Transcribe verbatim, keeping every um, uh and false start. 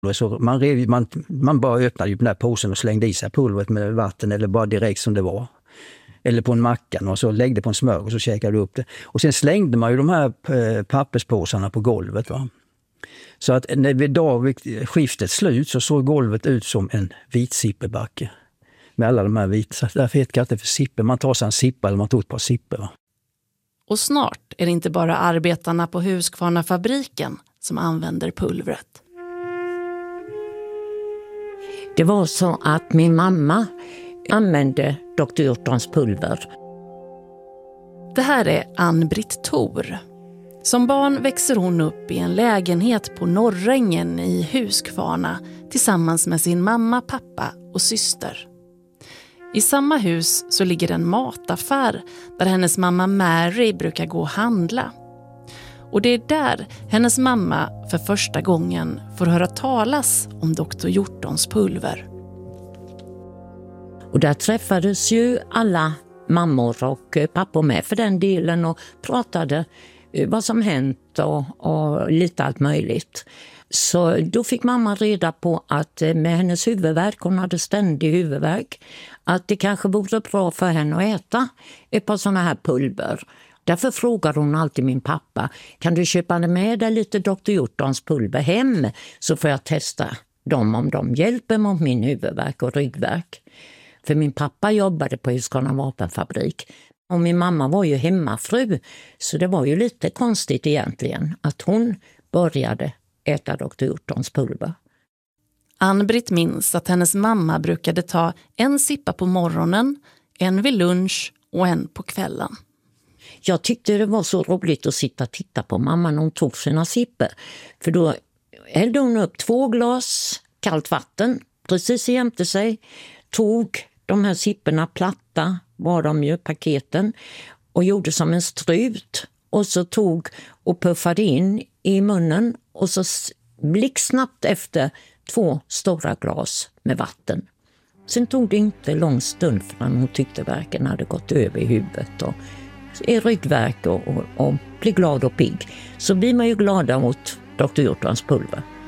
Så man, rev, man, man bara öppnade ju den där påsen och slängde i sig pulvret med vatten eller bara direkt som det var. Eller på en macka och så läggde på en smör och så käkade du upp det. Och sen slängde man ju de här papperspåsarna på golvet. Va? Så att när vi dag skiftet slut så såg golvet ut som en vit sipperbacke. Med alla de här vita. Så därför heter det för sipper. Man tar sig en sippa eller man tog ett par sipper. Va? Och snart är det inte bara arbetarna på Husqvarna-fabriken som använder pulvret. Det var så att min mamma använde doktor Hjortons pulver. Det här är Ann-Britt Thor. Som barn växer hon upp i en lägenhet på Norrängen i Husqvarna tillsammans med sin mamma, pappa och syster. I samma hus så ligger en mataffär där hennes mamma Mary brukar gå och handla. Och det är där hennes mamma för första gången får höra talas om doktor Hjortons pulver. Och där träffades ju alla mammor och pappor med för den delen och pratade vad som hänt och, och lite allt möjligt. Så då fick mamma reda på att med hennes huvudvärk, hon hade ständig huvudvärk, att det kanske vore bra för henne att äta ett par sådana här pulver. Därför frågar hon alltid min pappa, kan du köpa med dig lite doktor Hjortons pulver hem så får jag testa dem om de hjälper mot min huvudvärk och ryggvärk. För min pappa jobbade på Husqvarna vapenfabrik och min mamma var ju hemmafru så det var ju lite konstigt egentligen att hon började äta doktor Hjortons pulver. Ann-Britt minns att hennes mamma brukade ta en sippa på morgonen, en vid lunch och en på kvällen. Jag tyckte det var så roligt att sitta och titta på mamma när hon tog sina sippor. För då hällde hon upp två glas kallt vatten precis jämte sig. Tog de här sipporna platta, var de ju paketen, och gjorde som en strut. Och så tog och puffade in i munnen och så blixtsnabbt efter två stora glas med vatten. Sen tog det inte lång stund förrän hon tyckte verken hade gått över i huvudet och i ryggvärk och, och, och blir glad och pigg. Så blir man ju glada mot doktor Hjortons pulver.